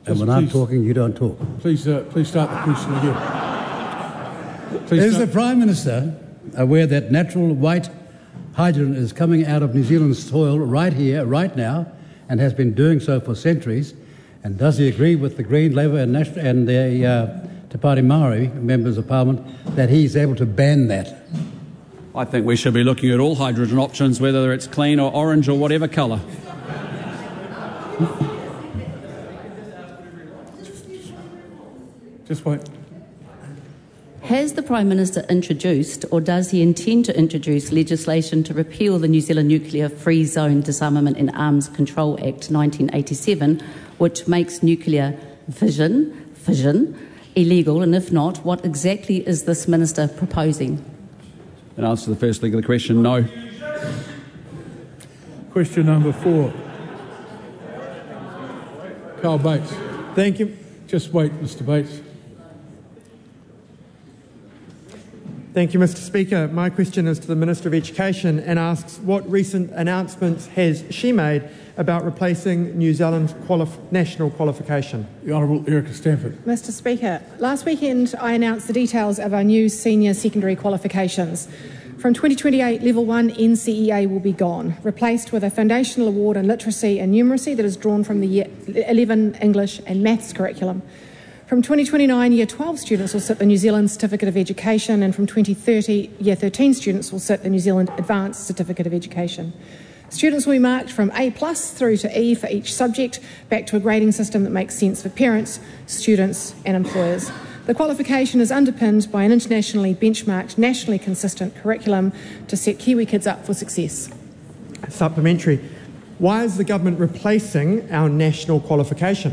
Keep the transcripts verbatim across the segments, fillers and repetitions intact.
And when I'm talking, you don't talk. Please, uh, please start the question again. Please Is start. the Prime Minister aware that natural white hydrogen is coming out of New Zealand's soil right here, right now, and has been doing so for centuries? And does he agree with the Green, Labour and, National, and the uh, Te Pāti Māori members of Parliament that he's able to ban that? I think we should be looking at all hydrogen options, whether it's clean or orange or whatever colour. Just wait. Has the Prime Minister introduced, or does he intend to introduce, legislation to repeal the New Zealand Nuclear Free Zone Disarmament and Arms Control Act nineteen eighty-seven, which makes nuclear fission, fission illegal? And if not, what exactly is this Minister proposing? In answer to the first leg of the question, no. Question number four. Carl Bates. Thank you. Just wait, Mister Bates. Thank you, Mister Speaker. My question is to the Minister of Education and asks what recent announcements has she made about replacing New Zealand's qualif- national qualification? The Honourable Erica Stanford. Mister Speaker, last weekend I announced the details of our new senior secondary qualifications. From twenty twenty-eight, Level one N C E A will be gone, replaced with a foundational award in literacy and numeracy that is drawn from the Year eleven English and Maths curriculum. From twenty twenty-nine, Year twelve students will sit the New Zealand Certificate of Education, and from twenty thirty, Year thirteen students will sit the New Zealand Advanced Certificate of Education. Students will be marked from A plus through to E for each subject, back to a grading system that makes sense for parents, students and employers. The qualification is underpinned by an internationally benchmarked, nationally consistent curriculum to set Kiwi kids up for success. Supplementary. Why is the government replacing our national qualification?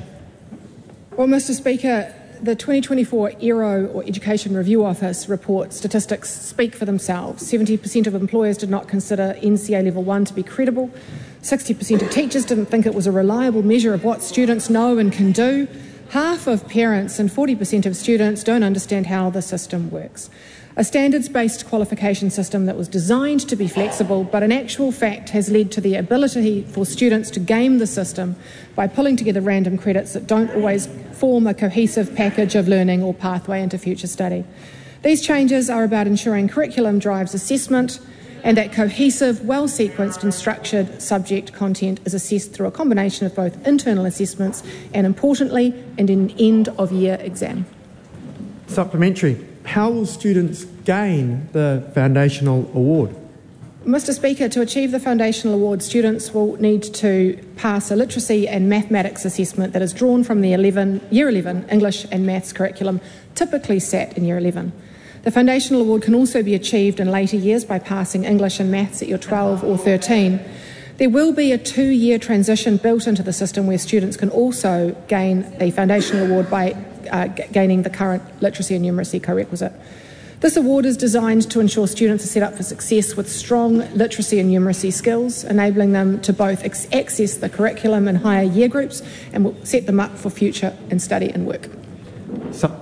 Well, Mister Speaker, the twenty twenty-four E R O, or Education Review Office, report statistics speak for themselves. seventy percent of employers did not consider N C A Level one to be credible. sixty percent of teachers didn't think it was a reliable measure of what students know and can do. Half of parents and forty percent of students don't understand how the system works. A standards-based qualification system that was designed to be flexible, but in actual fact has led to the ability for students to game the system by pulling together random credits that don't always form a cohesive package of learning or pathway into future study. These changes are about ensuring curriculum drives assessment and that cohesive, well-sequenced and structured subject content is assessed through a combination of both internal assessments and, importantly, and an end-of-year exam. Supplementary. How will students gain the foundational award? Mister Speaker, to achieve the foundational award, students will need to pass a literacy and mathematics assessment that is drawn from the eleven, Year eleven English and Maths curriculum, typically sat in Year eleven. The foundational award can also be achieved in later years by passing English and Maths at Year twelve or thirteen. There will be a two-year transition built into the system where students can also gain the foundational award by uh, g- gaining the current literacy and numeracy co-requisite. This award is designed to ensure students are set up for success with strong literacy and numeracy skills, enabling them to both ex- access the curriculum in higher year groups and will set them up for future in study and work. So,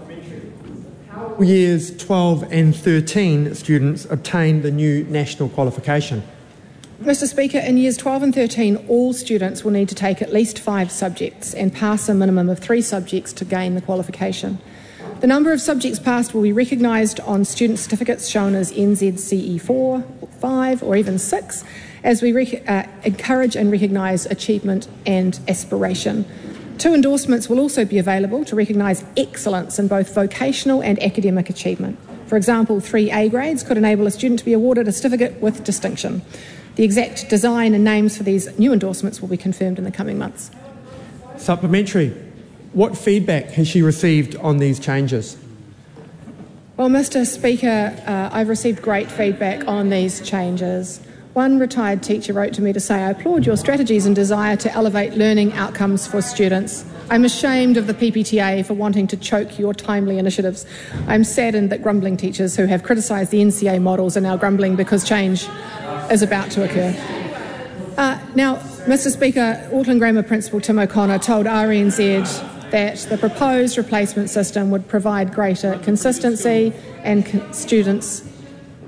years twelve and thirteen students obtain the new national qualification? Mister Speaker, in years twelve and thirteen, all students will need to take at least five subjects and pass a minimum of three subjects to gain the qualification. The number of subjects passed will be recognised on student certificates shown as N Z C E four, five or even six, as we rec- uh, encourage and recognise achievement and aspiration. Two endorsements will also be available to recognise excellence in both vocational and academic achievement. For example, three A grades could enable a student to be awarded a certificate with distinction. The exact design and names for these new endorsements will be confirmed in the coming months. Supplementary. What feedback has she received on these changes? Well, Mister Speaker, uh, I've received great feedback on these changes. One retired teacher wrote to me to say, "I applaud your strategies and desire to elevate learning outcomes for students. I'm ashamed of the P P T A for wanting to choke your timely initiatives. I'm saddened that grumbling teachers who have criticised the N C A models are now grumbling because change is about to occur." Uh, now, Mister Speaker, Auckland Grammar Principal Tim O'Connor told R N Z that the proposed replacement system would provide greater consistency and con- students...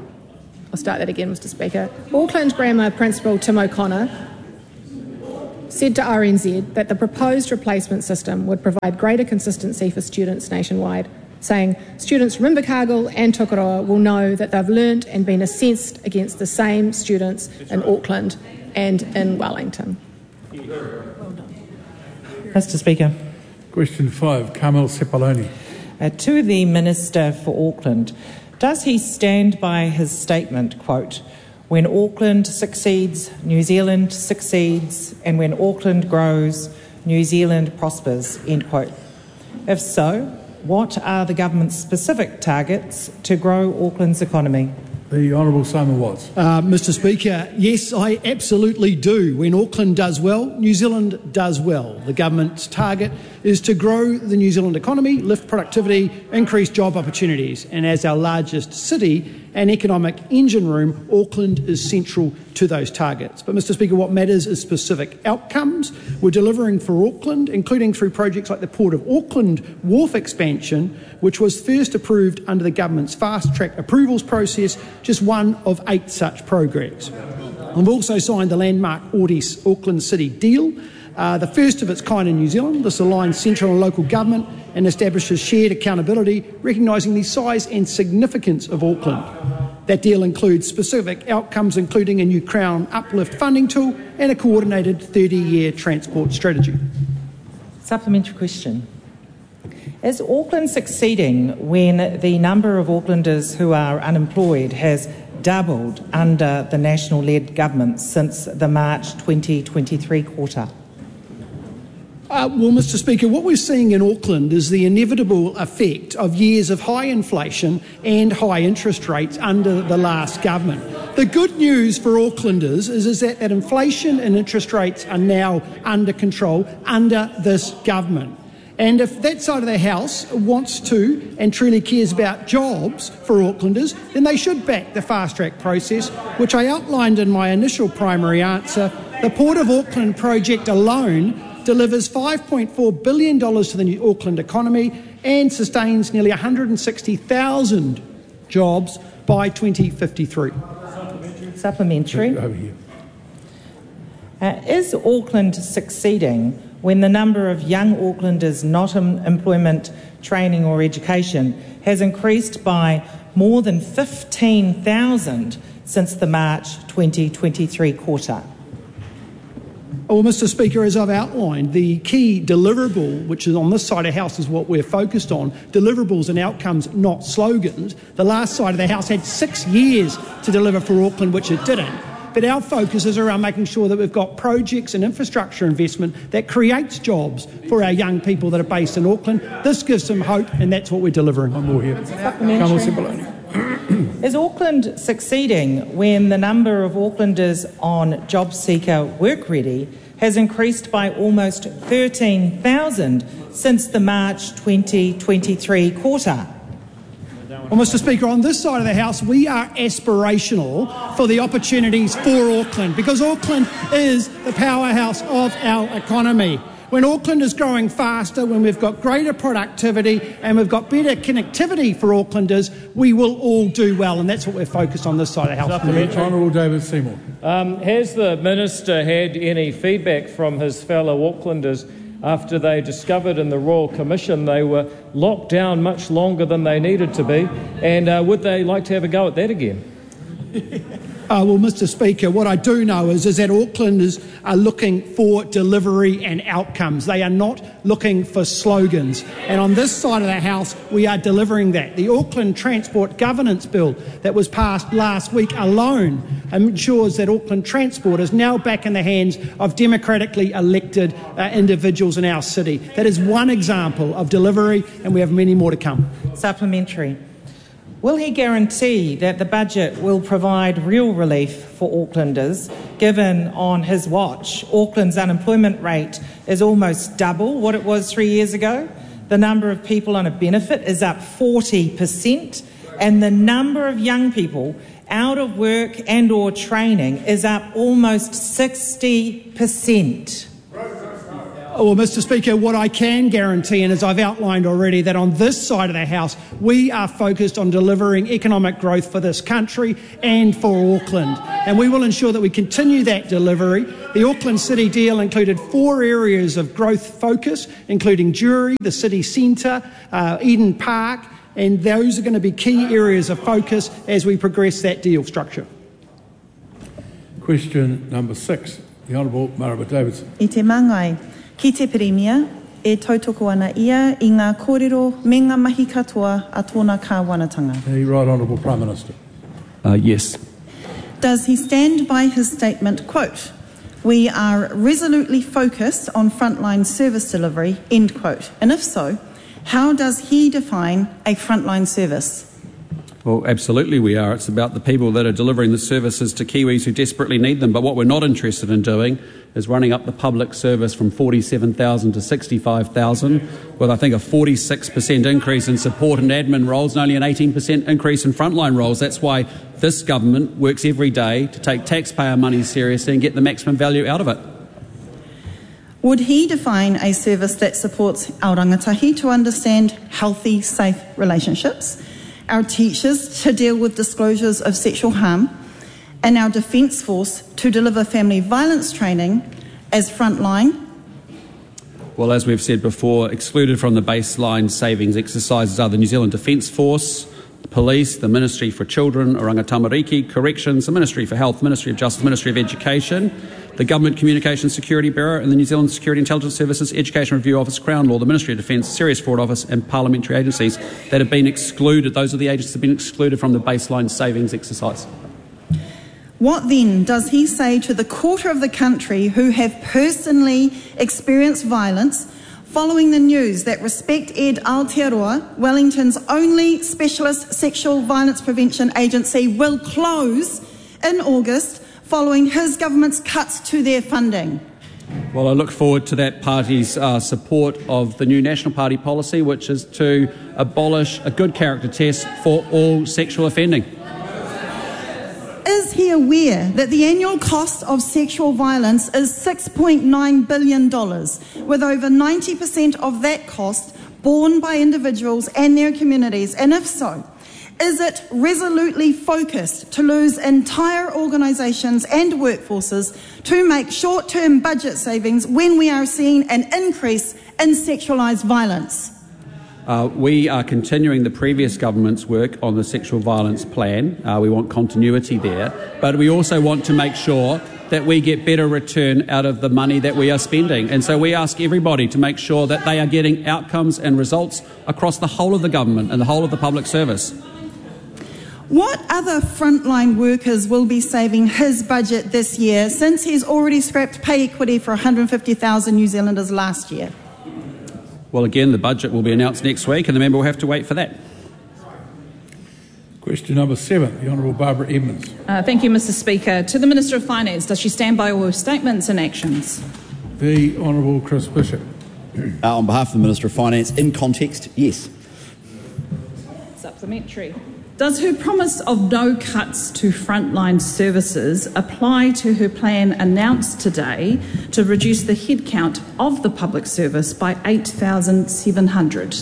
I'll start that again, Mister Speaker. Auckland Grammar Principal Tim O'Connor said to R N Z that the proposed replacement system would provide greater consistency for students nationwide, saying students from Invercargill and Tukuroa will know that they've learnt and been assessed against the same students in Auckland and in Wellington. Mister Speaker. Question five, Carmel Sepuloni. Uh, to the Minister for Auckland, does he stand by his statement, quote, "When Auckland succeeds, New Zealand succeeds, and when Auckland grows, New Zealand prospers," end quote? If so, what are the government's specific targets to grow Auckland's economy? The Honourable Simon Watts. Uh, Mister Speaker, yes, I absolutely do. When Auckland does well, New Zealand does well. The government's target is to grow the New Zealand economy, lift productivity, increase job opportunities. And as our largest city and economic engine room, Auckland is central to those targets. But, Mister Speaker, what matters is specific outcomes. We're delivering for Auckland, including through projects like the Port of Auckland Wharf expansion, which was first approved under the government's fast-track approvals process, just one of eight such programs. We've also signed the landmark Audis Auckland City deal, uh, the first of its kind in New Zealand. This aligns central and local government and establishes shared accountability, recognising the size and significance of Auckland. That deal includes specific outcomes, including a new Crown uplift funding tool and a coordinated thirty-year transport strategy. Supplementary question. Is Auckland succeeding when the number of Aucklanders who are unemployed has doubled under the National-led government since the March twenty twenty-three quarter? Uh, well, Mister Speaker, what we're seeing in Auckland is the inevitable effect of years of high inflation and high interest rates under the last government. The good news for Aucklanders is, is that, that inflation and interest rates are now under control under this government. And if that side of the House wants to and truly cares about jobs for Aucklanders, then they should back the fast-track process, which I outlined in my initial primary answer. The Port of Auckland project alone delivers five point four billion dollars to the new Auckland economy and sustains nearly one hundred sixty thousand jobs by twenty fifty-three. Supplementary. Over here. Uh, is Auckland succeeding when the number of young Aucklanders not in employment, training or education has increased by more than fifteen thousand since the March twenty twenty-three quarter? Well, Mister Speaker, as I've outlined, the key deliverable, which is on this side of the House, is what we're focused on, deliverables and outcomes, not slogans. The last side of the House had six years to deliver for Auckland, which it didn't. But our focus is around making sure that we've got projects and infrastructure investment that creates jobs for our young people that are based in Auckland. This gives them hope, and that's what we're delivering. One more here. Carmel Sepuloni. Is Auckland succeeding when the number of Aucklanders on JobSeeker Work Ready has increased by almost thirteen thousand since the March twenty twenty-three quarter? Well, Mister Speaker, on this side of the House, we are aspirational for the opportunities for Auckland, because Auckland is the powerhouse of our economy. When Auckland is growing faster, when we've got greater productivity and we've got better connectivity for Aucklanders, we will all do well, and that's what we're focused on this side of the House. Honourable David Seymour. Um, has the Minister had any feedback from his fellow Aucklanders after they discovered in the Royal Commission they were locked down much longer than they needed to be, and uh, would they like to have a go at that again? Uh, well, Mister Speaker, what I do know is, is that Aucklanders are looking for delivery and outcomes. They are not looking for slogans. And on this side of the House, we are delivering that. The Auckland Transport Governance Bill that was passed last week alone ensures that Auckland Transport is now back in the hands of democratically elected uh, individuals in our city. That is one example of delivery, and we have many more to come. Supplementary. Will he guarantee that the budget will provide real relief for Aucklanders, given on his watch Auckland's unemployment rate is almost double what it was three years ago? The number of people on a benefit is up forty percent, and the number of young people out of work and or training is up almost sixty percent. Well, Mister Speaker, what I can guarantee, and as I've outlined already, that on this side of the House, we are focused on delivering economic growth for this country and for Auckland. And we will ensure that we continue that delivery. The Auckland City deal included four areas of growth focus, including Jury, the city centre, uh, Eden Park, and those are going to be key areas of focus as we progress that deal structure. Question number six, the Honourable Marama Davidson. I te mangai, ki te Premier, e tautoko ana ia i ngā kōrero me ngā mahi katoa a tōna kāwanatanga. The Right Honourable Prime Minister. Uh, yes. Does he stand by his statement, quote, "We are resolutely focused on frontline service delivery," end quote? And if so, how does he define a frontline service? Well, absolutely we are. It's about the people that are delivering the services to Kiwis who desperately need them. But what we're not interested in doing is running up the public service from forty-seven thousand to sixty-five thousand, with I think a forty-six percent increase in support and admin roles and only an eighteen percent increase in frontline roles. That's why this government works every day to take taxpayer money seriously and get the maximum value out of it. Would he define a service that supports our rangatahi to understand healthy, safe relationships, our teachers to deal with disclosures of sexual harm, and our Defence Force to deliver family violence training as frontline? Well, as we've said before, excluded from the baseline savings exercises are the New Zealand Defence Force, the Police, the Ministry for Children, Oranga Tamariki, Corrections, the Ministry for Health, Ministry of Justice, Ministry of Education, the Government Communications Security Bureau and the New Zealand Security Intelligence Services, Education Review Office, Crown Law, the Ministry of Defence, Serious Fraud Office and parliamentary agencies that have been excluded. Those are the agencies that have been excluded from the baseline savings exercise. What then does he say to the quarter of the country who have personally experienced violence following the news that Respect Ed Aotearoa, Wellington's only specialist sexual violence prevention agency, will close in August following his government's cuts to their funding? Well, I look forward to that party's uh, support of the new National Party policy, which is to abolish a good character test for all sexual offending. Is he aware that the annual cost of sexual violence is six point nine billion dollars, with over ninety percent of that cost borne by individuals and their communities? And if so, is it resolutely focused to lose entire organisations and workforces to make short-term budget savings when we are seeing an increase in sexualised violence? Uh, we are continuing the previous government's work on the sexual violence plan. Uh, we want continuity there, but we also want to make sure that we get better return out of the money that we are spending. And so we ask everybody to make sure that they are getting outcomes and results across the whole of the government and the whole of the public service. What other frontline workers will be saving his budget this year, since he's already scrapped pay equity for one hundred fifty thousand New Zealanders last year? Well, again, the budget will be announced next week and the member will have to wait for that. Question number seven, the Honourable Barbara Edmonds. Uh, thank you, Mister Speaker. To the Minister of Finance, does she stand by all her statements and actions? The Honourable Chris Bishop. Uh, on behalf of the Minister of Finance, in context, yes. Supplementary. Does her promise of no cuts to frontline services apply to her plan announced today to reduce the headcount of the public service by eight thousand seven hundred?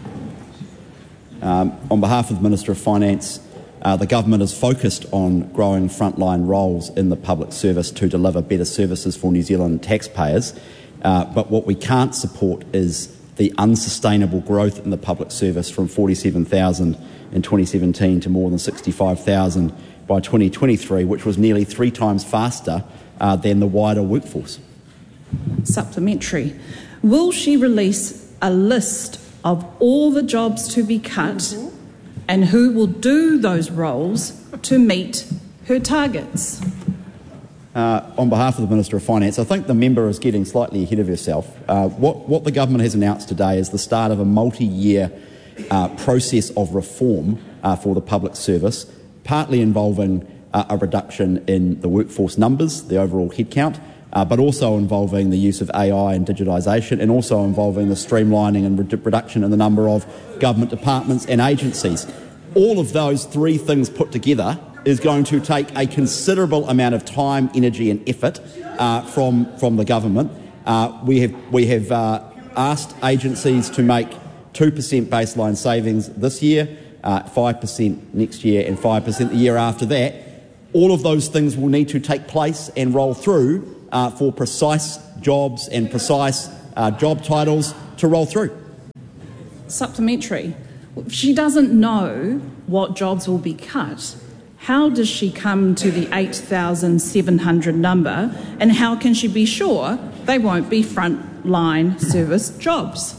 Um, on behalf of the Minister of Finance, uh, the government is focused on growing frontline roles in the public service to deliver better services for New Zealand taxpayers. Uh, but what we can't support is the unsustainable growth in the public service from forty-seven thousand in twenty seventeen to more than sixty-five thousand by twenty twenty-three, which was nearly three times faster uh, than the wider workforce. Supplementary. Will she release a list of all the jobs to be cut and who will do those roles to meet her targets? Uh, on behalf of the Minister of Finance, I think the member is getting slightly ahead of herself. Uh, what, what the government has announced today is the start of a multi-year uh, process of reform uh, for the public service, partly involving uh, a reduction in the workforce numbers, the overall headcount, uh, but also involving the use of A I and digitisation, and also involving the streamlining and re- reduction in the number of government departments and agencies. All of those three things put together is going to take a considerable amount of time, energy and effort uh, from, from the government. Uh, we have, we have uh, asked agencies to make two percent baseline savings this year, uh, five percent next year and five percent the year after that. All of those things will need to take place and roll through uh, for precise jobs and precise uh, job titles to roll through. Supplementary. If she doesn't know what jobs will be cut, how does she come to the eight thousand seven hundred number, and how can she be sure they won't be frontline service jobs?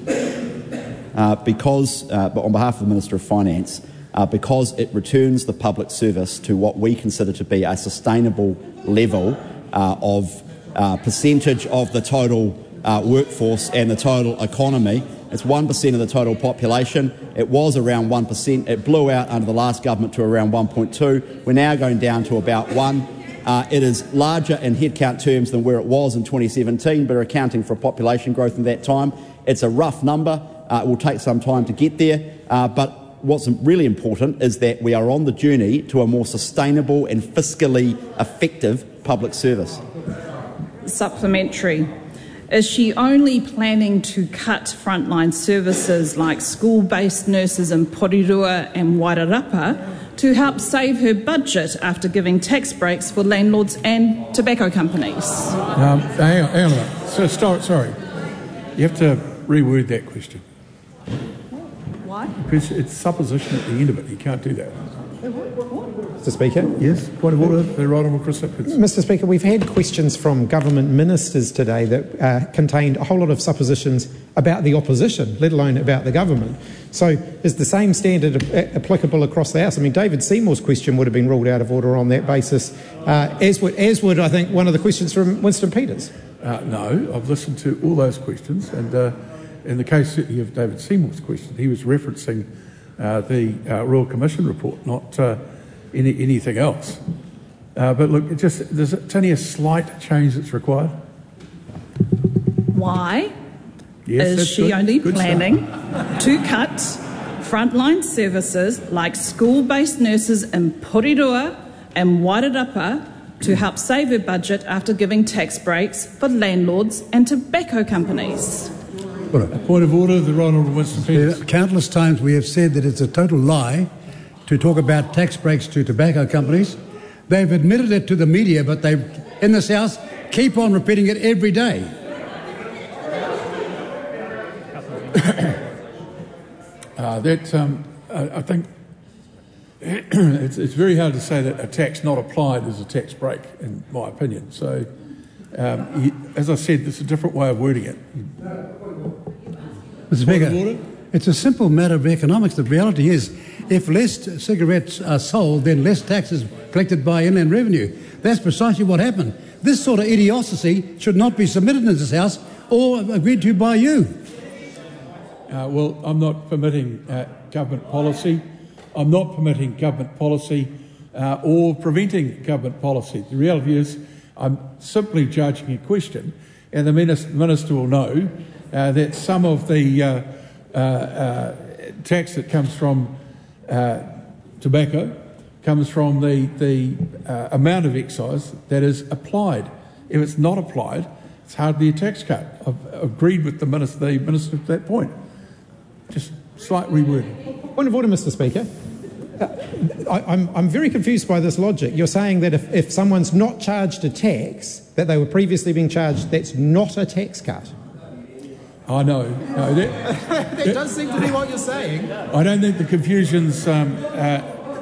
Uh, because, uh, but on behalf of the Minister of Finance, uh, because it returns the public service to what we consider to be a sustainable level uh, of uh, percentage of the total uh, workforce and the total economy. It's one percent of the total population. It was around one percent. It blew out under the last government to around one point two. We're now going down to about one. Uh, it is larger in headcount terms than where it was in twenty seventeen, but accounting for population growth in that time. It's a rough number. Uh, it will take some time to get there. Uh, but what's really important is that we are on the journey to a more sustainable and fiscally effective public service. Supplementary. Is she only planning to cut frontline services like school-based nurses in Porirua and Wairarapa to help save her budget after giving tax breaks for landlords and tobacco companies? Um, hang on, hang on a minute. So, start, sorry. You have to reword that question. Why? Because it's supposition at the end of it. You can't do that. Mister Speaker? Yes, point of order. The right honourable Chris Hipkins. Mister Speaker, we've had questions from government ministers today that uh, contained a whole lot of suppositions about the opposition, let alone about the government. So is the same standard applicable across the House? I mean, David Seymour's question would have been ruled out of order on that basis, uh, as, would, as would, I think, one of the questions from Winston Peters. Uh, no, I've listened to all those questions, and uh, in the case certainly of David Seymour's question, he was referencing uh, the uh, Royal Commission report, not uh, any, anything else. Uh, but look, it just there's it's only a slight change that's required. Why Yes, is she good. only Good planning start. to cut frontline services like school-based nurses in Porirua and Wairarapa to help save her budget after giving tax breaks for landlords and tobacco companies? A point of order, the right honourable Winston Peters. Countless times we have said that it's a total lie to talk about tax breaks to tobacco companies. They've admitted it to the media, but they, in this House, keep on repeating it every day. uh, that um, I, I think it's, it's very hard to say that a tax not applied is a tax break, in my opinion. So, um, he, as I said, there's a different way of wording it. Mister Speaker, it's a simple matter of economics. The reality is, if less cigarettes are sold, then less taxes collected by Inland Revenue. That's precisely what happened. This sort of idiocy should not be submitted in this House or agreed to by you. Uh, well, I'm not permitting uh, government policy. I'm not permitting government policy uh, or preventing government policy. The reality is I'm simply judging a question, and the minister, minister will know uh, that some of the uh, uh, uh, tax that comes from uh, tobacco comes from the, the uh, amount of excise that is applied. If it's not applied, it's hardly a tax cut. I've agreed with the minister, the minister at that point. Just slight rewording. Point of order, Mister Speaker. Uh, I, I'm, I'm very confused by this logic. You're saying that if, if someone's not charged a tax that they were previously being charged, that's not a tax cut. I know. No, that, that, that does seem to be what you're saying. I don't think the confusion's... Um, uh,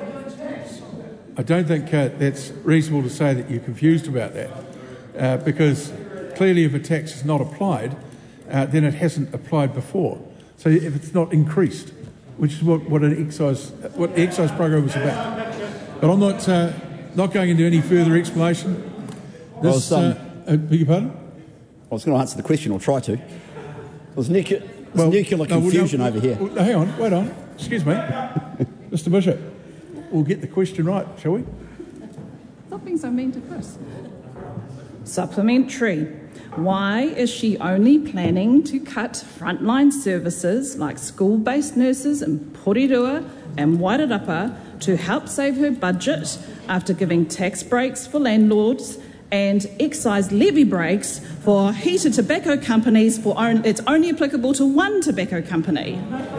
I don't think uh, that's reasonable to say that you're confused about that, uh, because clearly if a tax is not applied, uh, then it hasn't applied before. So if it's not increased, which is what, what an excise what the excise program was about. But I'm not uh, not going into any further explanation. This, well, um, uh, uh, beg your pardon? I was going to answer the question, or try to. There's nuclear, there's well, nuclear no, confusion no, over here. Well, hang on, wait on. Excuse me. Mister Bishop, we'll get the question right, shall we? Stop being so mean to Chris. Supplementary. Why is she only planning to cut frontline services like school-based nurses in Porirua and Wairarapa to help save her budget after giving tax breaks for landlords and excise levy breaks for heated tobacco companies. For on, it's only applicable to one tobacco company.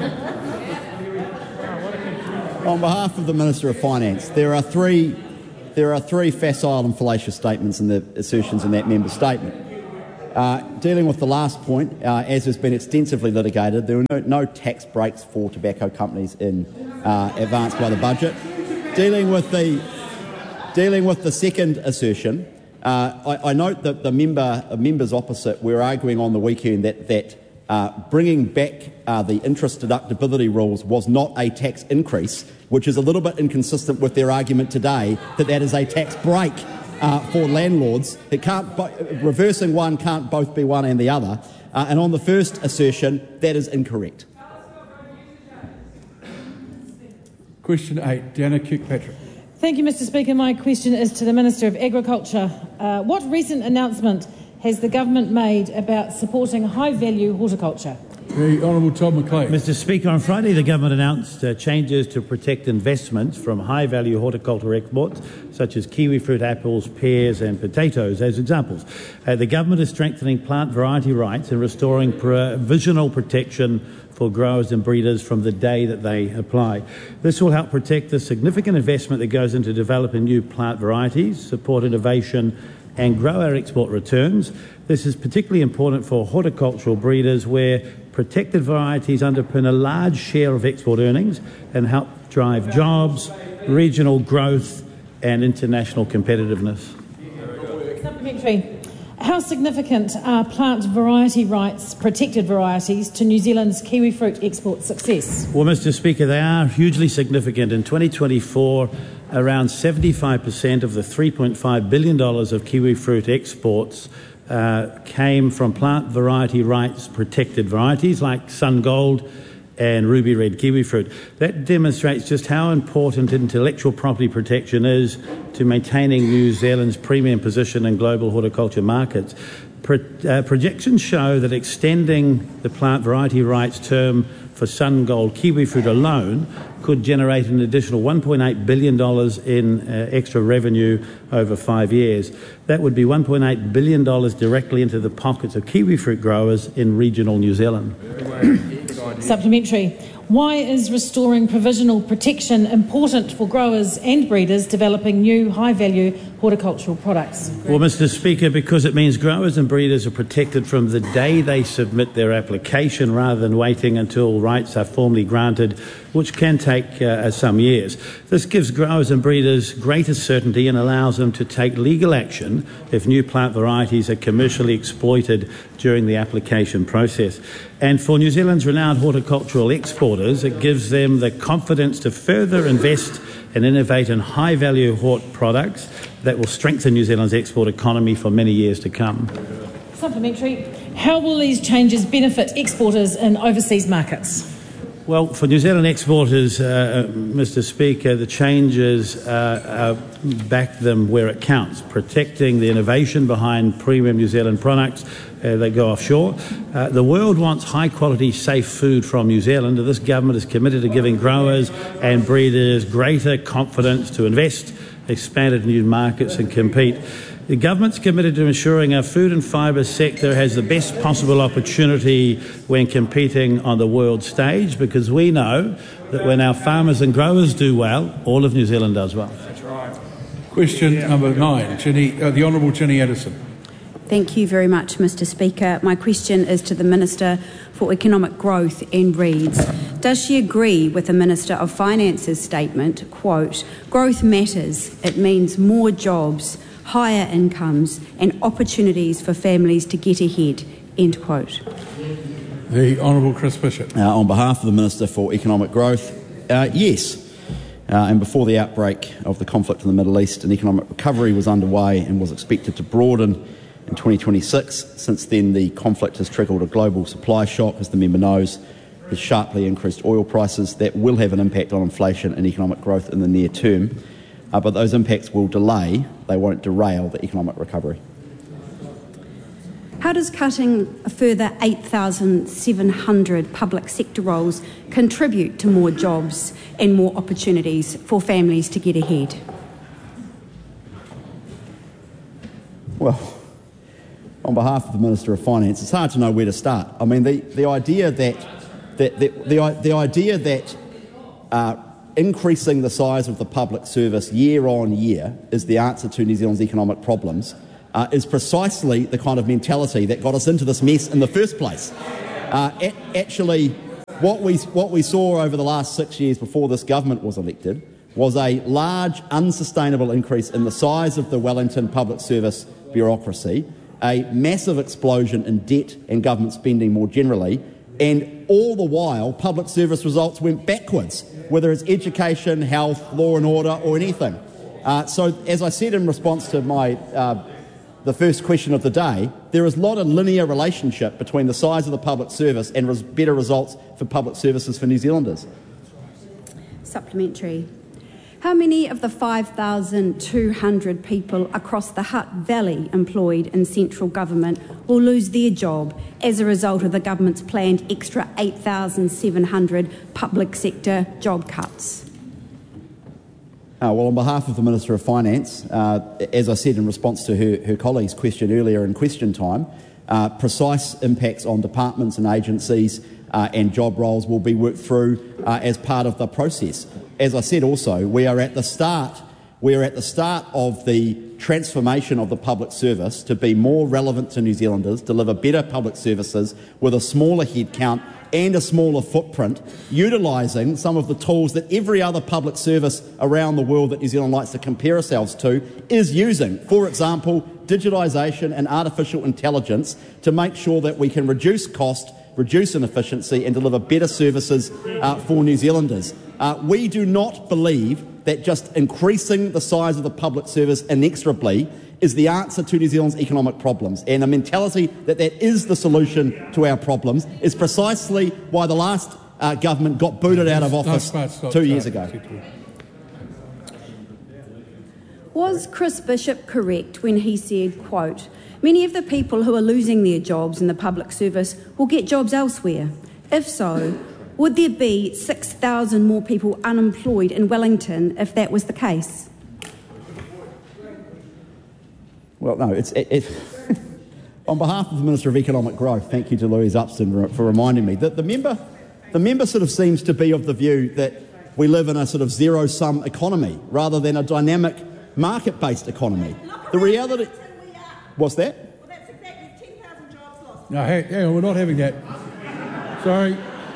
On behalf of the Minister of Finance, there are three, there are three facile and fallacious statements in the assertions in that member's statement. Uh, dealing with the last point, uh, as has been extensively litigated, there were no, no tax breaks for tobacco companies in uh, advanced by the budget. Dealing with the dealing with the second assertion, uh, I, I note that the member uh, members opposite were arguing on the weekend that that. Uh, bringing back uh, the interest deductibility rules was not a tax increase, which is a little bit inconsistent with their argument today that that is a tax break uh, for landlords. It can't, reversing one can't both be one and the other. Uh, and on the first assertion, that is incorrect. Question eight, Deanna Kirkpatrick. Thank you, Mister Speaker. My question is to the Minister of Agriculture. Uh, what recent announcement has the government made about supporting high-value horticulture? The Honourable Tom McLean. Mister Speaker, on Friday the government announced uh, changes to protect investments from high-value horticultural exports, such as kiwi fruit, apples, pears and potatoes as examples. Uh, the government is strengthening plant variety rights and restoring provisional protection for growers and breeders from the day that they apply. This will help protect the significant investment that goes into developing new plant varieties, support innovation and grow our export returns. This is particularly important for horticultural breeders where protected varieties underpin a large share of export earnings and help drive jobs, regional growth and international competitiveness. Supplementary. How significant are plant variety rights, protected varieties, to New Zealand's kiwi fruit export success? Well, Mister Speaker, they are hugely significant. In twenty twenty-four, around seventy-five percent of the three point five billion dollars of kiwi fruit exports uh, came from plant variety rights protected varieties like Sun Gold and Ruby Red kiwi fruit. That demonstrates just how important intellectual property protection is to maintaining New Zealand's premium position in global horticulture markets. Pro uh, projections show that extending the plant variety rights term for Sun Gold kiwi fruit alone could generate an additional one point eight billion dollars in uh, extra revenue over five years. That would be one point eight billion dollars directly into the pockets of kiwi fruit growers in regional New Zealand. Supplementary. Why is restoring provisional protection important for growers and breeders developing new high-value horticultural products? Well, Mister Speaker, because it means growers and breeders are protected from the day they submit their application rather than waiting until rights are formally granted, which can take uh, some years. This gives growers and breeders greater certainty and allows them to take legal action if new plant varieties are commercially exploited during the application process. And for New Zealand's renowned horticultural exporters, it gives them the confidence to further invest and innovate in high-value hort products that will strengthen New Zealand's export economy for many years to come. Supplementary. How will these changes benefit exporters in overseas markets? Well, for New Zealand exporters, uh, Mister Speaker, the changes uh, uh, back them where it counts, protecting the innovation behind premium New Zealand products uh, that go offshore. Uh, the world wants high-quality, safe food from New Zealand, and this government is committed to giving growers and breeders greater confidence to invest, expand into new markets and compete. The government's committed to ensuring our food and fibre sector has the best possible opportunity when competing on the world stage, because we know that when our farmers and growers do well, all of New Zealand does well. That's right. Question yeah. number nine, Ginny, uh, the Honourable Ginny Anderson. Thank you very much, Mister Speaker. My question is to the Minister for Economic Growth and Reeds. Does she agree with the Minister of Finance's statement, quote, "Growth matters, it means more jobs, higher incomes and opportunities for families to get ahead," end quote? The Honourable Chris Bishop. Uh, on behalf of the Minister for Economic Growth, uh, yes. Uh, and before the outbreak of the conflict in the Middle East, an economic recovery was underway and was expected to broaden in twenty twenty-six. Since then, the conflict has triggered a global supply shock, as the member knows, with sharply increased oil prices that will have an impact on inflation and economic growth in the near term. Uh, but those impacts will delay, they won't derail the economic recovery. How does cutting a further eight thousand seven hundred public sector roles contribute to more jobs and more opportunities for families to get ahead? Well, on behalf of the Minister of Finance, it's hard to know where to start. I mean, the, the idea that, that the, the, the idea that uh, increasing the size of the public service year on year is the answer to New Zealand's economic problems uh, is precisely the kind of mentality that got us into this mess in the first place. Uh, a- actually, what we, what we saw over the last six years before this government was elected was a large, unsustainable increase in the size of the Wellington public service bureaucracy, a massive explosion in debt and government spending more generally, and all the while public service results went backwards, whether it's education, health, law and order or anything. Uh, so, as I said in response to my uh, the first question of the day, there is not a linear relationship between the size of the public service and res- better results for public services for New Zealanders. Supplementary. How many of the five thousand two hundred people across the Hutt Valley employed in central government will lose their job as a result of the government's planned extra eight thousand seven hundred public sector job cuts? Uh, well, on behalf of the Minister of Finance, uh, as I said in response to her, her colleague's question earlier in question time, uh, precise impacts on departments and agencies uh, and job roles will be worked through uh, as part of the process. As I said also, we are at the start we are at the start of the transformation of the public service to be more relevant to New Zealanders, deliver better public services with a smaller headcount and a smaller footprint, utilising some of the tools that every other public service around the world that New Zealand likes to compare ourselves to is using. For example, digitisation and artificial intelligence to make sure that we can reduce cost, reduce inefficiency and deliver better services uh, for New Zealanders. Uh, we do not believe that just increasing the size of the public service inexorably is the answer to New Zealand's economic problems. And a mentality that that is the solution to our problems is precisely why the last uh, government got booted out of office two years ago. Was Chris Bishop correct when he said, quote, "Many of the people who are losing their jobs in the public service will get jobs elsewhere"? If so, would there be six thousand more people unemployed in Wellington if that was the case? Well, no, it's... It, it on behalf of the Minister of Economic Growth, thank you to Louise Upston for reminding me, that the member, the member sort of seems to be of the view that we live in a sort of zero-sum economy rather than a dynamic market-based economy. The reality... What's that? Well, that's exactly ten thousand jobs lost. No, hang, hang on, we're not having that. Sorry.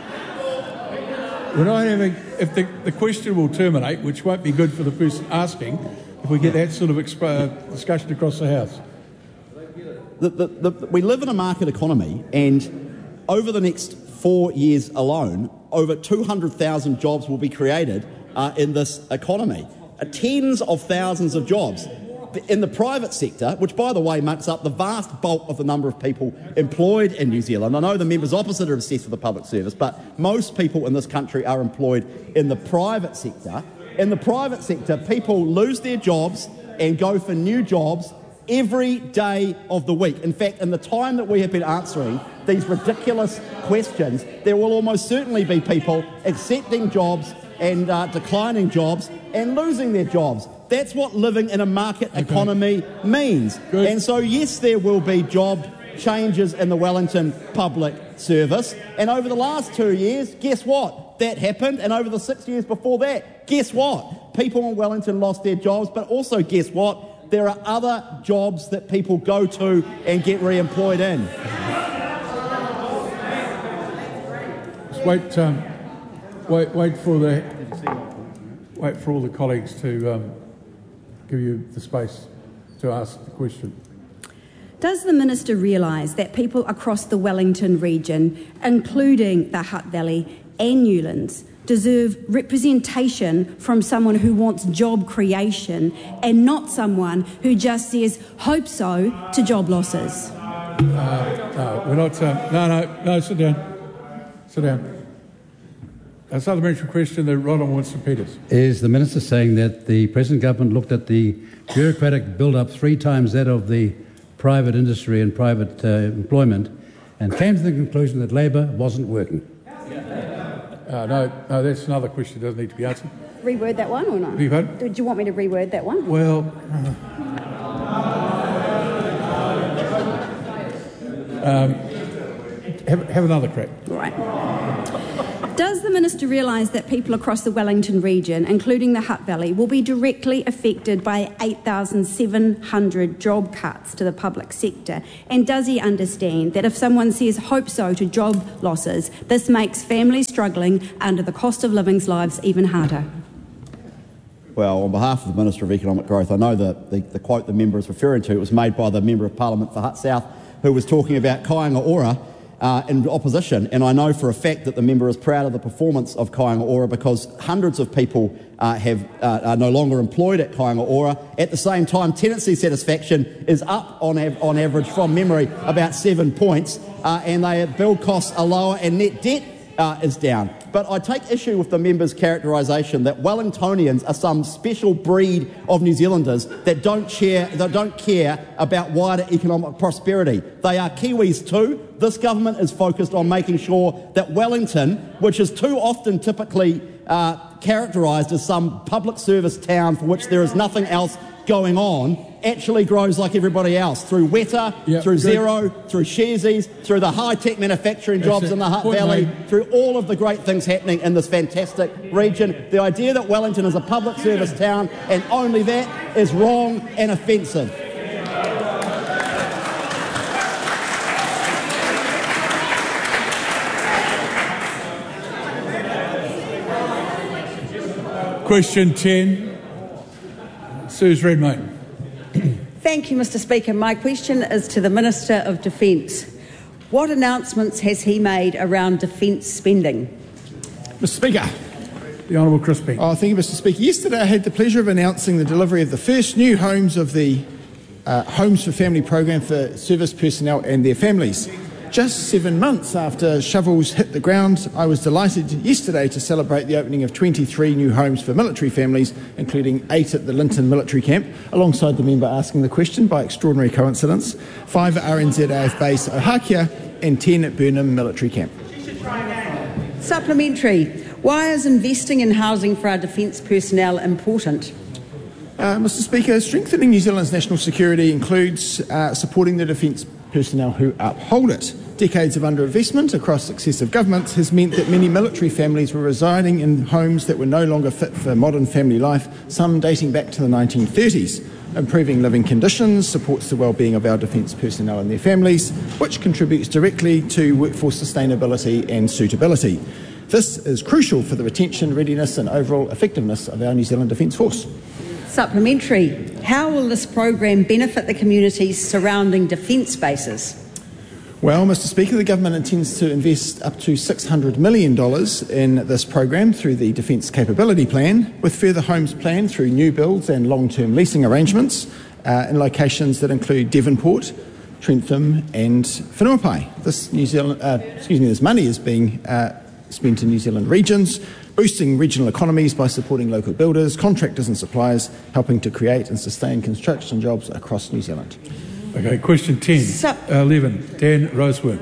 We're not having... If the, the question will terminate, which won't be good for the person asking, if we get that sort of exp- uh, discussion across the House. The, the, the, we live in a market economy, and over the next four years alone, over two hundred thousand jobs will be created uh, in this economy. Uh, tens of thousands of jobs. In the private sector, which, by the way, makes up the vast bulk of the number of people employed in New Zealand. I know the members opposite are obsessed with the public service, but most people in this country are employed in the private sector. In the private sector, people lose their jobs and go for new jobs every day of the week. In fact, in the time that we have been answering these ridiculous questions, there will almost certainly be people accepting jobs and uh, declining jobs and losing their jobs. That's what living in a market okay. economy means. Good. And so, yes, there will be job changes in the Wellington public service. And over the last two years, guess what? That happened. And over the six years before that, guess what? People in Wellington lost their jobs. But also, guess what? There are other jobs that people go to and get re-employed in. Just wait, um, wait, wait for the, wait for all the colleagues to um, give you the space to ask the question. Does the Minister realise that people across the Wellington region, including the Hutt Valley and Newlands, deserve representation from someone who wants job creation and not someone who just says, hope so, to job losses? Uh, no, we're not... Um, no, no, no, sit down. Sit down. A supplementary question, the Ronald Winston-Peters. Is the Minister saying that the present government looked at the bureaucratic build-up three times that of the private industry and private uh, employment and came to the conclusion that Labor wasn't working? Uh, no, no, that's another question that doesn't need to be answered. Reword that one or not? Beg your pardon? Did you want me to reword that one? Well... Um, have, have another crack. Right. Does the Minister realise that people across the Wellington region, including the Hutt Valley, will be directly affected by eight thousand seven hundred job cuts to the public sector? And does he understand that if someone says hope so to job losses, this makes families struggling under the cost of living's lives even harder? Well, on behalf of the Minister of Economic Growth, I know that the, the quote the member is referring to, it was made by the Member of Parliament for Hutt South, who was talking about Kāinga Ora uh, in opposition, and I know for a fact that the member is proud of the performance of Kāinga Ora because hundreds of people uh, have, uh, are no longer employed at Kāinga Ora. At the same time, tenancy satisfaction is up on, av on average, from memory, about seven points, uh, and their build costs are lower and net debt uh, is down. But I take issue with the member's characterisation that Wellingtonians are some special breed of New Zealanders that don't, share, that don't care about wider economic prosperity. They are Kiwis too. This government is focused on making sure that Wellington, which is too often typically uh, characterised as some public service town for which there is nothing else going on, actually grows like everybody else through Weta, yep, through good. Xero, through Sharesies, through the high-tech manufacturing jobs That's in the Hutt Valley, made. through all of the great things happening in this fantastic region. The idea that Wellington is a public service town and only that is wrong and offensive. Question ten, Suze Redmayne. Thank you, Mr Speaker. My question is to the Minister of Defence. What announcements has he made around defence spending? Mister Speaker. The Honourable Chris Peake. Oh, thank you, Mister Speaker. Yesterday I had the pleasure of announcing the delivery of the first new homes of the uh, Homes for Family program for service personnel and their families. Just seven months after shovels hit the ground, I was delighted yesterday to celebrate the opening of twenty-three new homes for military families, including eight at the Linton military camp, alongside the member asking the question by extraordinary coincidence, five at R N Z A F base Ohakea and ten at Burnham military camp. Supplementary. Why is investing in housing for our defence personnel important? Uh, Mister Speaker, strengthening New Zealand's national security includes uh, supporting the defence personnel who uphold it. Decades of underinvestment across successive governments has meant that many military families were residing in homes that were no longer fit for modern family life, some dating back to the nineteen thirties. Improving living conditions supports the well-being of our defence personnel and their families, which contributes directly to workforce sustainability and suitability. This is crucial for the retention, readiness and overall effectiveness of our New Zealand Defence Force. Supplementary. How will this program benefit the communities surrounding defence bases? Well, Mister Speaker, the government intends to invest up to six hundred million dollars in this program through the Defence Capability Plan, with further homes planned through new builds and long-term leasing arrangements uh, in locations that include Devonport, Trentham and Whenuapai. This New Zealand, uh, excuse me, this money is being uh, spent in New Zealand regions, boosting regional economies by supporting local builders, contractors and suppliers, helping to create and sustain construction jobs across New Zealand. Okay, question ten, uh, eleven, Dan Roseworth.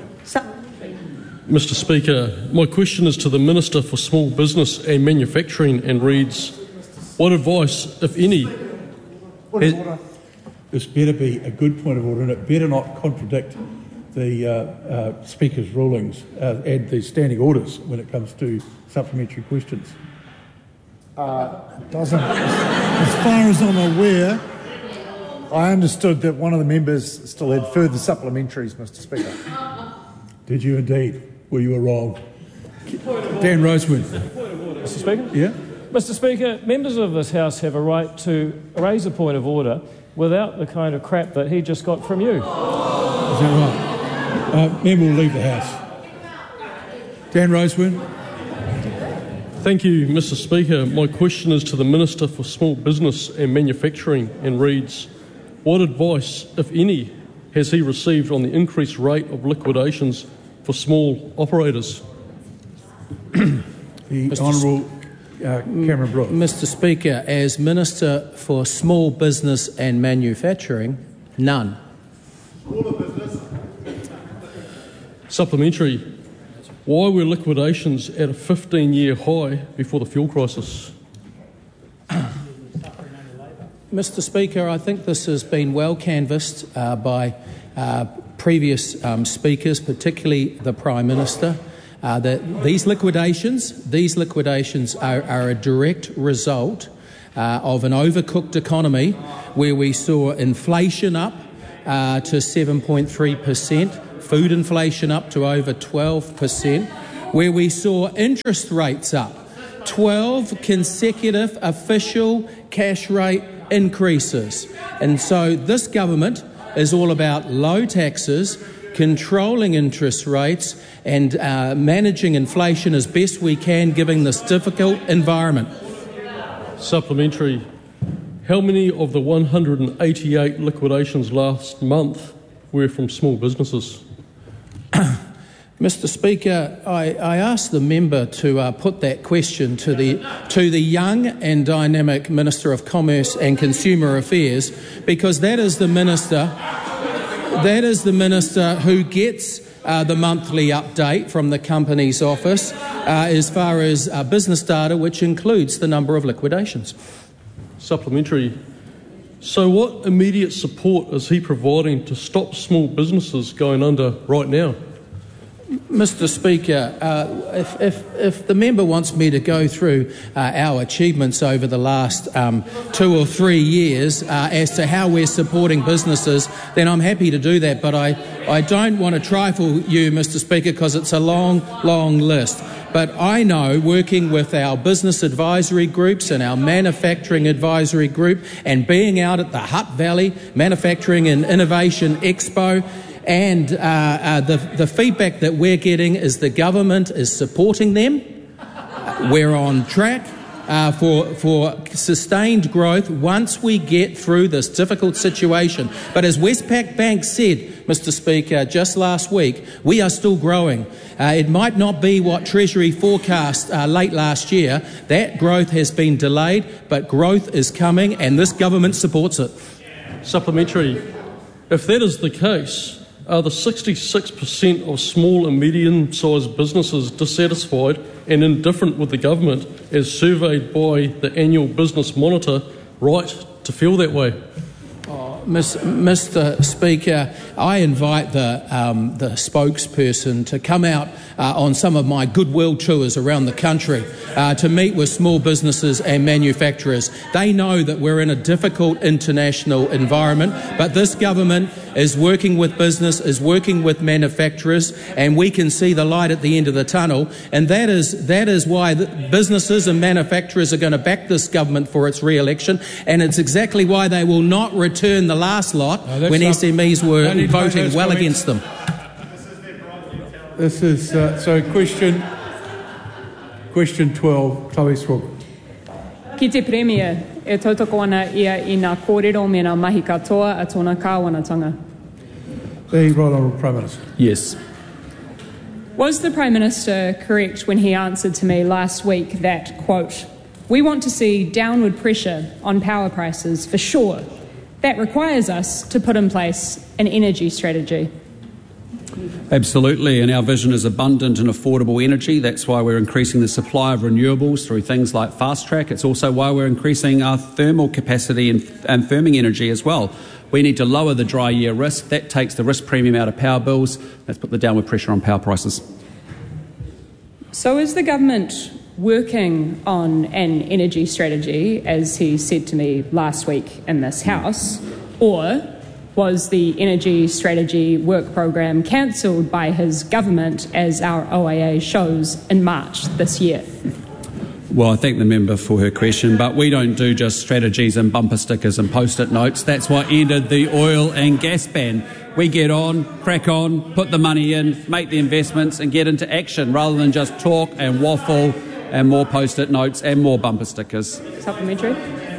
Mister Speaker, my question is to the Minister for Small Business and Manufacturing and reads, what advice, if any... Point of order. This better be a good point of order and it better not contradict the uh, uh, Speaker's rulings uh, and the standing orders when it comes to supplementary questions. Uh, doesn't. As far as I'm aware, I understood that one of the members still had further supplementaries, Mister Speaker. Did you indeed? Well, you were wrong. Dan Roseworth. Mister Speaker? Yeah? Mister Speaker, members of this House have a right to raise a point of order without the kind of crap that he just got from you. Is that right? Uh, member will leave the House. Dan Roseworth. Thank you, Mister Speaker. My question is to the Minister for Small Business and Manufacturing and reads, what advice, if any, has he received on the increased rate of liquidations for small operators? The Honourable uh, Cameron Brooks. Mister Speaker, as Minister for Small Business and Manufacturing, none. Supplementary. Why were liquidations at a fifteen-year high before the fuel crisis? Mister Speaker, I think this has been well canvassed uh, by uh, previous um, speakers, particularly the Prime Minister, uh, that these liquidations, these liquidations are, are a direct result uh, of an overcooked economy where we saw inflation up uh, to seven point three percent, food inflation up to over twelve percent, where we saw interest rates up, twelve consecutive official cash rate increases. And so this government is all about low taxes, controlling interest rates and uh, managing inflation as best we can given this difficult environment. Supplementary. How many of the one hundred eighty-eight liquidations last month were from small businesses? Mister Speaker, I, I asked the member to uh, put that question to the to the young and dynamic Minister of Commerce and Consumer Affairs, because that is the minister that is the minister who gets uh, the monthly update from the Companies Office uh, as far as uh, business data, which includes the number of liquidations. Supplementary. So what immediate support is he providing to stop small businesses going under right now? Mister Speaker, uh, if, if, if the member wants me to go through uh, our achievements over the last um, two or three years uh, as to how we're supporting businesses, then I'm happy to do that. But I, I don't want to trifle you, Mister Speaker, because it's a long, long list. But I know, working with our business advisory groups and our manufacturing advisory group and being out at the Hutt Valley Manufacturing and Innovation Expo, and uh, uh, the, the feedback that we're getting is the government is supporting them. We're on track uh, for, for sustained growth once we get through this difficult situation. But as Westpac Bank said, Mister Speaker, just last week, we are still growing. Uh, it might not be what Treasury forecast uh, late last year. That growth has been delayed, but growth is coming and this government supports it. Supplementary. If that is the case, are the sixty-six percent of small and medium-sized businesses dissatisfied and indifferent with the government, as surveyed by the annual Business Monitor, right to feel that way? Oh, Mister Speaker, I invite the, um, the spokesperson to come out uh, on some of my goodwill tours around the country uh, to meet with small businesses and manufacturers. They know that we're in a difficult international environment, but this government is working with business, is working with manufacturers, and we can see the light at the end of the tunnel. And that is that is why the businesses and manufacturers are going to back this government for its re-election, and it's exactly why they will not return the last lot no, when S M Es were voting well comments. against them. This is uh, so question question twelve, Chloe Swoop. Ki te Premier, e tautoko ana ia I ngā kōrero me ngā mahi katoa a tōna kāwanatanga. The Right Honourable Prime Minister. Yes. Was the Prime Minister correct when he answered to me last week that, quote, we want to see downward pressure on power prices for sure. That requires us to put in place an energy strategy? Absolutely, and our vision is abundant and affordable energy. That's why we're increasing the supply of renewables through things like Fast Track. It's also why we're increasing our thermal capacity and, and firming energy as well. We need to lower the dry year risk. That takes the risk premium out of power bills. Let's put the downward pressure on power prices. So is the government working on an energy strategy, as he said to me last week in this House, or was the energy strategy work program cancelled by his government, as our O A A shows, in March this year? Well, I thank the member for her question, but we don't do just strategies and bumper stickers and post-it notes. That's what ended the oil and gas ban. We get on, crack on, put the money in, make the investments and get into action rather than just talk and waffle and more post-it notes and more bumper stickers. Supplementary.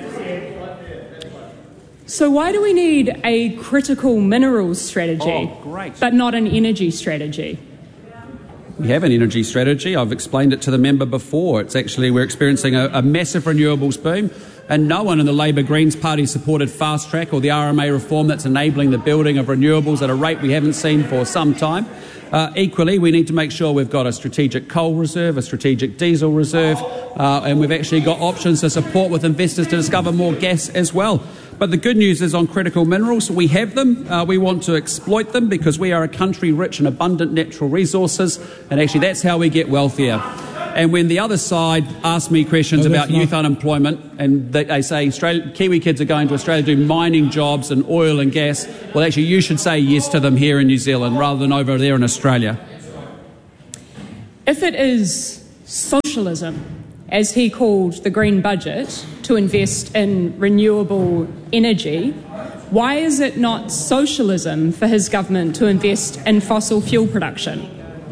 So why do we need a critical minerals strategy, oh, great. but not an energy strategy? We have an energy strategy. I've explained it to the member before. It's actually, we're experiencing a, a massive renewables boom, and no one in the Labour Greens Party supported Fast Track or the R M A reform that's enabling the building of renewables at a rate we haven't seen for some time. Uh, equally, we need to make sure we've got a strategic coal reserve, a strategic diesel reserve, uh, and we've actually got options to support with investors to discover more gas as well. But the good news is on critical minerals, we have them. Uh, we want to exploit them because we are a country rich in abundant natural resources, and actually that's how we get wealthier. And when the other side asks me questions no, about youth unemployment, and they, they say Australia, Kiwi kids are going to Australia to do mining jobs and oil and gas, well, actually you should say yes to them here in New Zealand rather than over there in Australia. If it is socialism, as he called the Green Budget, to invest in renewable energy, why is it not socialism for his government to invest in fossil fuel production?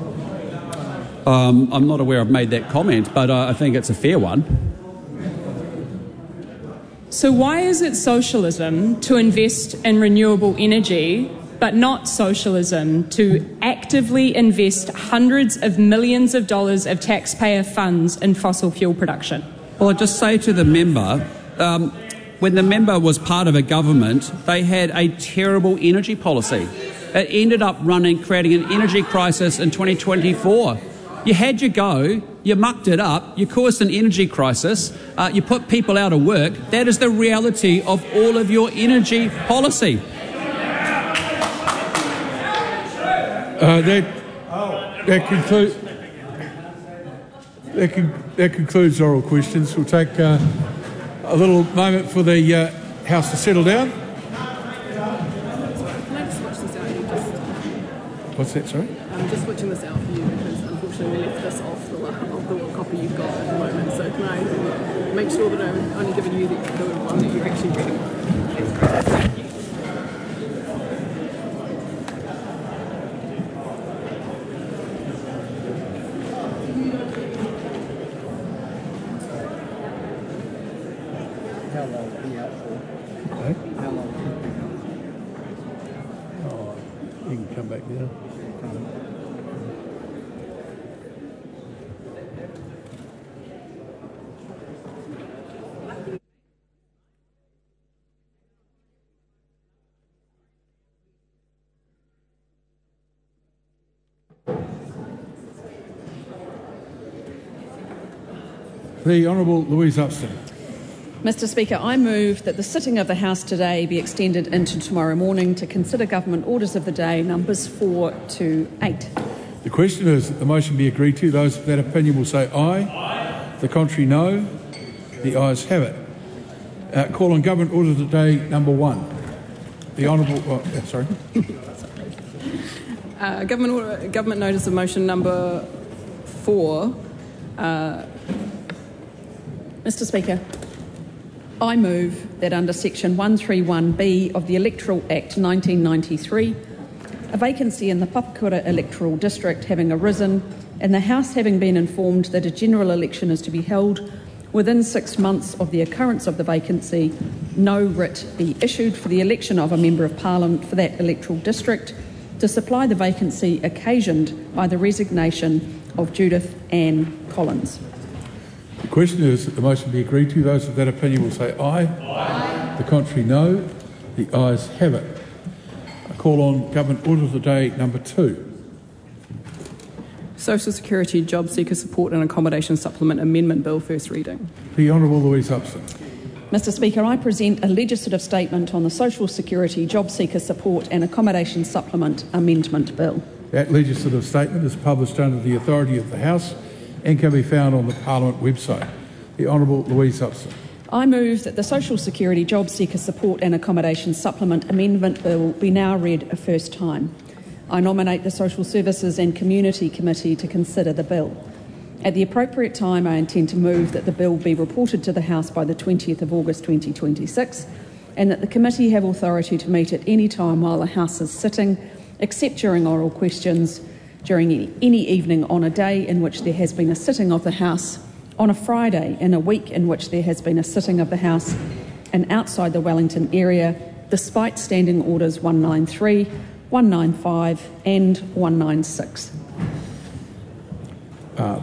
Um, I'm not aware I've made that comment, but uh, I think it's a fair one. So why is it socialism to invest in renewable energy, but not socialism to actively invest hundreds of millions of dollars of taxpayer funds in fossil fuel production? Well, I'd just say to the member, um, when the member was part of a government, they had a terrible energy policy. It ended up running, creating an energy crisis in twenty twenty-four. You had your go, you mucked it up, you caused an energy crisis, uh, you put people out of work. That is the reality of all of your energy policy. Uh, that that concludes that, con- that concludes oral questions. We'll take uh, a little moment for the uh, House to settle down. What's that? Sorry. I'm just switching this out for you because unfortunately we left this off the of the copy you've got at the moment. So can I make sure that I'm only giving you the, the one that you've actually read? That's great. Thank you. How long are you out for? Okay. How long? Oh, you can come back now. The Honourable Louise Upston. Mister Speaker, I move that the sitting of the House today be extended into tomorrow morning to consider government orders of the day numbers four to eight. The question is that the motion be agreed to. Those of that opinion will say aye. Aye. The contrary, no. The ayes have it. Uh, call on government order of the day number one. The Honourable... Oh, yeah, sorry. uh, government, order, government notice of motion number four. Uh, Mister Speaker, I move that under section one thirty-one B of the Electoral Act nineteen ninety-three, a vacancy in the Papakura electoral district having arisen and the House having been informed that a general election is to be held within six months of the occurrence of the vacancy, no writ be issued for the election of a Member of Parliament for that electoral district to supply the vacancy occasioned by the resignation of Judith Ann Collins. The question is that the motion be agreed to. Those of that opinion will say aye. Aye. The contrary, no. The ayes have it. I call on government order of the day number two. Social Security Job Seeker Support and Accommodation Supplement Amendment Bill, first reading. The Honourable Louise Upston. Mister Speaker, I present a legislative statement on the Social Security Job Seeker Support and Accommodation Supplement Amendment Bill. That legislative statement is published under the authority of the House and can be found on the Parliament website. The Honourable Louise Upston. I move that the Social Security Job Seeker Support and Accommodation Supplement Amendment Bill be now read a first time. I nominate the Social Services and Community Committee to consider the bill. At the appropriate time, I intend to move that the bill be reported to the House by the twentieth of August twenty twenty-six and that the committee have authority to meet at any time while the House is sitting, except during oral questions, during any evening on a day in which there has been a sitting of the House, on a Friday in a week in which there has been a sitting of the House, and outside the Wellington area, despite Standing Orders one ninety-three, one ninety-five and one ninety-six. Uh.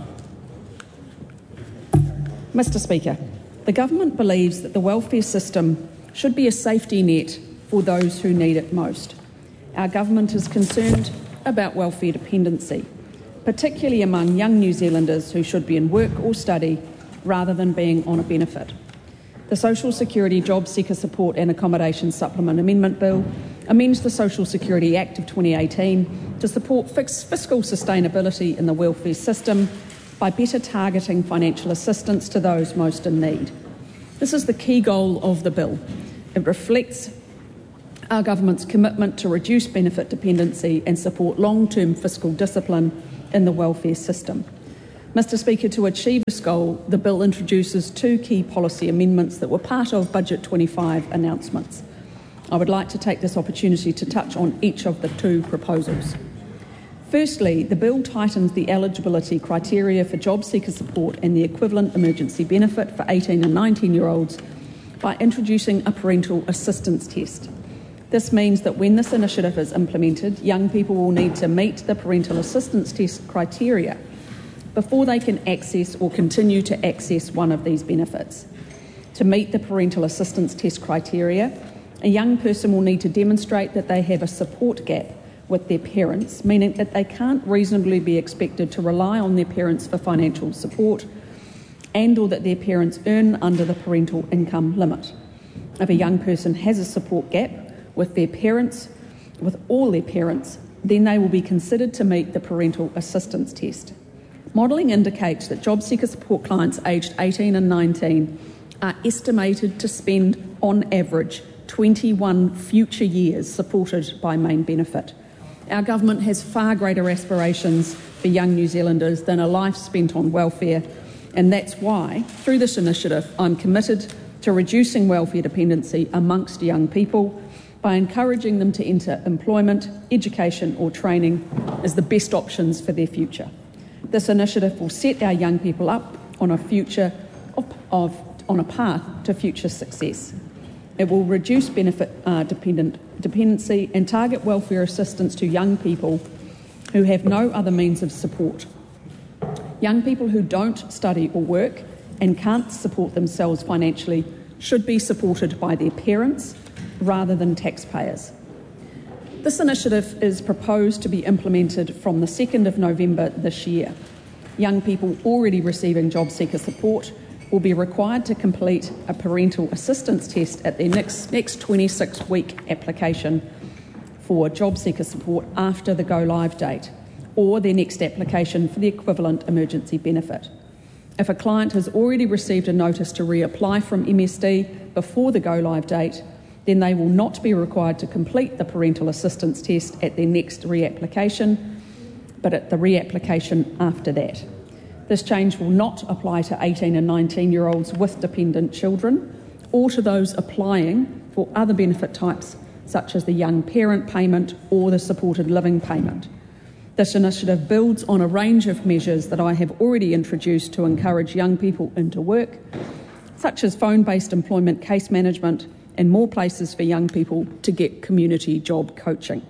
Mister Speaker, the government believes that the welfare system should be a safety net for those who need it most. Our government is concerned about welfare dependency, particularly among young New Zealanders who should be in work or study rather than being on a benefit. The Social Security Job Seeker Support and Accommodation Supplement Amendment Bill amends the Social Security Act of twenty eighteen to support fiscal sustainability in the welfare system by better targeting financial assistance to those most in need. This is the key goal of the bill. It reflects our government's commitment to reduce benefit dependency and support long-term fiscal discipline in the welfare system. Mister Speaker, to achieve this goal, the bill introduces two key policy amendments that were part of Budget twenty-five announcements. I would like to take this opportunity to touch on each of the two proposals. Firstly, the bill tightens the eligibility criteria for job seeker support and the equivalent emergency benefit for eighteen and nineteen-year-olds by introducing a parental assistance test. This means that when this initiative is implemented, young people will need to meet the parental assistance test criteria before they can access or continue to access one of these benefits. To meet the parental assistance test criteria, a young person will need to demonstrate that they have a support gap with their parents, meaning that they can't reasonably be expected to rely on their parents for financial support, and or that their parents earn under the parental income limit. If a young person has a support gap with their parents, with all their parents, then they will be considered to meet the parental assistance test. Modelling indicates that job seeker support clients aged eighteen and nineteen are estimated to spend, on average, twenty-one future years supported by main benefit. Our government has far greater aspirations for young New Zealanders than a life spent on welfare, and that's why, through this initiative, I'm committed to reducing welfare dependency amongst young people by encouraging them to enter employment, education or training as the best options for their future. This initiative will set our young people up on a future of, of on a path to future success. It will reduce benefit uh, dependent dependency and target welfare assistance to young people who have no other means of support. Young people who don't study or work and can't support themselves financially should be supported by their parents rather than taxpayers. This initiative is proposed to be implemented from the second of November this year. Young people already receiving job seeker support will be required to complete a parental assistance test at their next, next twenty-six week application for job seeker support after the go-live date, or their next application for the equivalent emergency benefit. If a client has already received a notice to reapply from M S D before the go-live date, then they will not be required to complete the parental assistance test at their next reapplication, but at the reapplication after that. This change will not apply to eighteen and nineteen-year-olds with dependent children or to those applying for other benefit types such as the young parent payment or the supported living payment. This initiative builds on a range of measures that I have already introduced to encourage young people into work, such as phone-based employment case management and more places for young people to get community job coaching.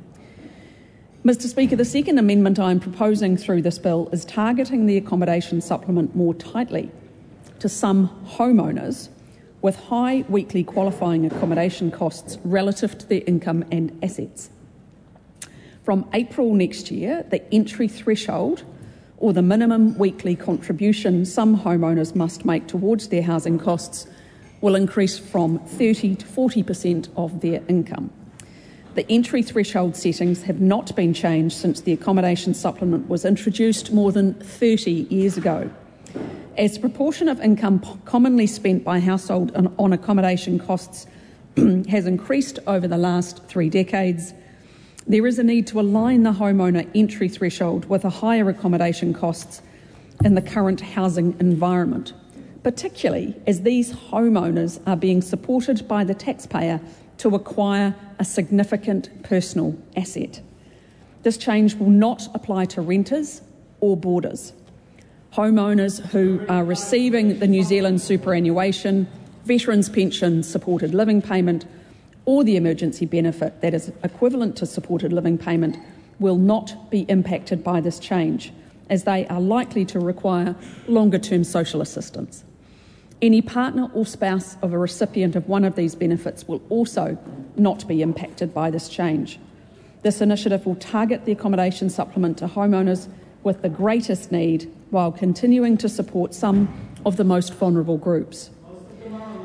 Mister Speaker, the second amendment I am proposing through this bill is targeting the accommodation supplement more tightly to some homeowners with high weekly qualifying accommodation costs relative to their income and assets. From April next year, the entry threshold or the minimum weekly contribution some homeowners must make towards their housing costs will increase from thirty to forty percent of their income. The entry threshold settings have not been changed since the accommodation supplement was introduced more than thirty years ago. As the proportion of income commonly spent by household on accommodation costs has increased over the last three decades, there is a need to align the homeowner entry threshold with the higher accommodation costs in the current housing environment, particularly as these homeowners are being supported by the taxpayer to acquire a significant personal asset. This change will not apply to renters or boarders. Homeowners who are receiving the New Zealand superannuation, veterans pension, supported living payment or the emergency benefit that is equivalent to supported living payment will not be impacted by this change, as they are likely to require longer-term social assistance. Any partner or spouse of a recipient of one of these benefits will also not be impacted by this change. This initiative will target the accommodation supplement to homeowners with the greatest need while continuing to support some of the most vulnerable groups.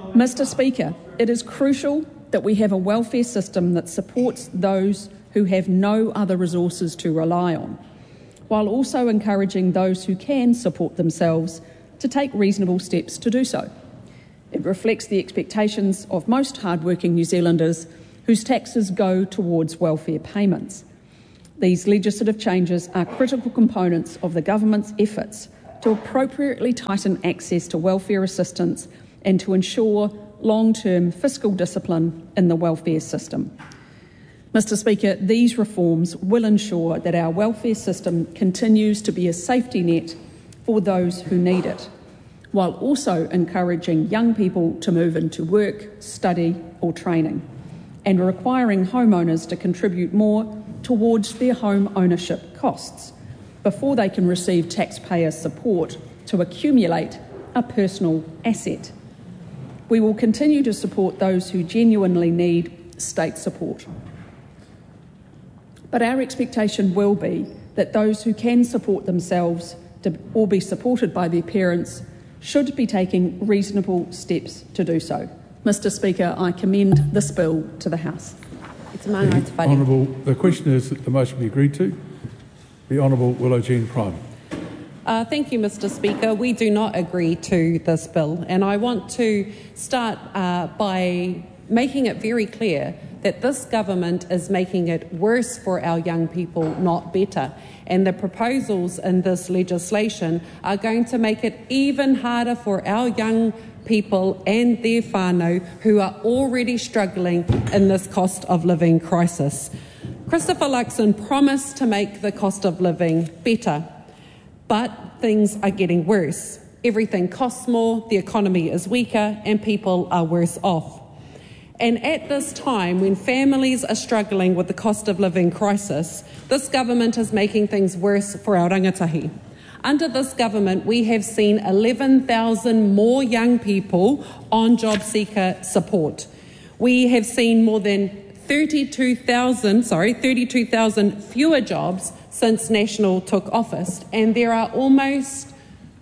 Mr Speaker, it is crucial that we have a welfare system that supports those who have no other resources to rely on, while also encouraging those who can support themselves to take reasonable steps to do so. It reflects the expectations of most hard-working New Zealanders whose taxes go towards welfare payments. These legislative changes are critical components of the government's efforts to appropriately tighten access to welfare assistance and to ensure long-term fiscal discipline in the welfare system. Mr Speaker, these reforms will ensure that our welfare system continues to be a safety net for those who need it, while also encouraging young people to move into work, study or training, and requiring homeowners to contribute more towards their home ownership costs before they can receive taxpayer support to accumulate a personal asset. We will continue to support those who genuinely need state support. But our expectation will be that those who can support themselves to, or be supported by their parents should be taking reasonable steps to do so. Mr Speaker, I commend this bill to the House. It's the Honourable, the question is that the motion be agreed to. The Honourable Willow Jean Prime. Uh, thank you, Mr Speaker. We do not agree to this bill, and I want to start uh, by making it very clear that this government is making it worse for our young people, not better. And the proposals in this legislation are going to make it even harder for our young people and their whānau who are already struggling in this cost of living crisis. Christopher Luxon promised to make the cost of living better, but things are getting worse. Everything costs more, the economy is weaker, and people are worse off. And at this time, when families are struggling with the cost of living crisis, this government is making things worse for our rangatahi. Under this government, we have seen eleven thousand more young people on job seeker support. We have seen more than thirty-two thousand, sorry, thirty-two thousand fewer jobs since National took office, and there are almost,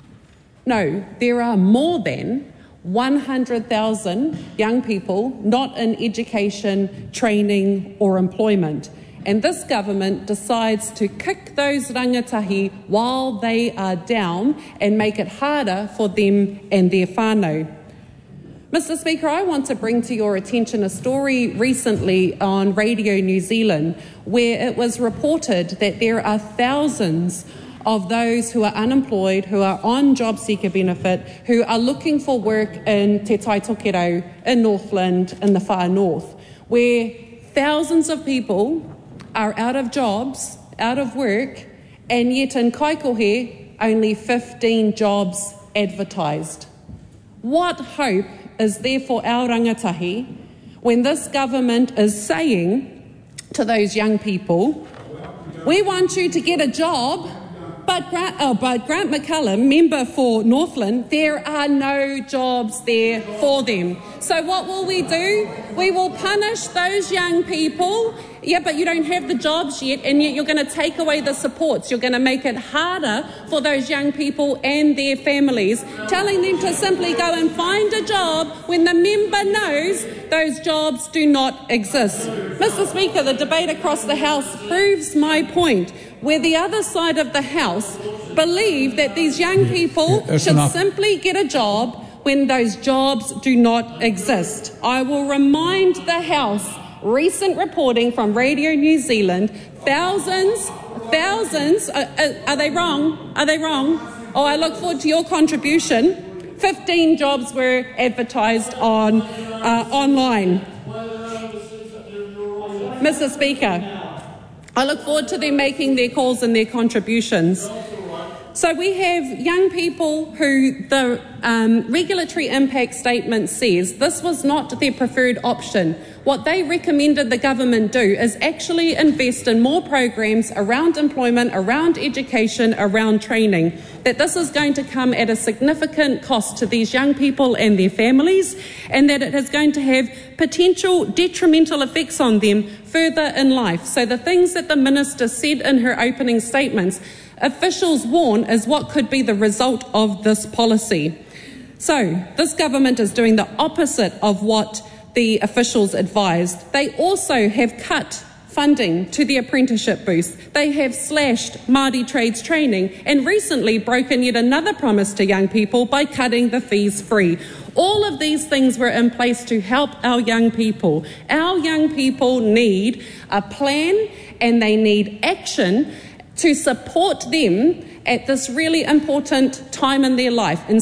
no, there are more than one hundred thousand young people not in education, training or employment. And this government decides to kick those rangatahi while they are down and make it harder for them and their whānau. Mister Speaker, I want to bring to your attention a story recently on Radio New Zealand where it was reported that there are thousands of those who are unemployed, who are on job seeker benefit, who are looking for work in Te Tai Tokerau, in Northland, in the far north, where thousands of people are out of jobs, out of work, and yet in Kaikohe, only fifteen jobs advertised. What hope is there for our rangatahi when this government is saying to those young people, we want you to get a job, but Grant, oh, but Grant McCullum, member for Northland, there are no jobs there for them. So what will we do? We will punish those young people. Yeah, but you don't have the jobs yet, and yet you're going to take away the supports. You're going to make it harder for those young people and their families, telling them to simply go and find a job when the member knows those jobs do not exist. Mister Speaker, the debate across the House proves my point, where the other side of the House believe that these young people yeah, should enough. simply get a job when those jobs do not exist. I will remind the House recent reporting from Radio New Zealand, thousands, thousands, uh, uh, are they wrong? Are they wrong? Oh, I look forward to your contribution. fifteen jobs were advertised on uh, online. Mister Speaker, I look forward to them making their calls and their contributions. So we have young people who the um, regulatory impact statement says this was not their preferred option. What they recommended the government do is actually invest in more programs around employment, around education, around training, that this is going to come at a significant cost to these young people and their families, and that it is going to have potential detrimental effects on them further in life. So the things that the Minister said in her opening statements, officials warn is what could be the result of this policy. So this government is doing the opposite of what the officials advised. They also have cut funding to the apprenticeship boost. They have slashed Māori trades training and recently broken yet another promise to young people by cutting the fees free. All of these things were in place to help our young people. Our young people need a plan and they need action to support them at this really important time in their life.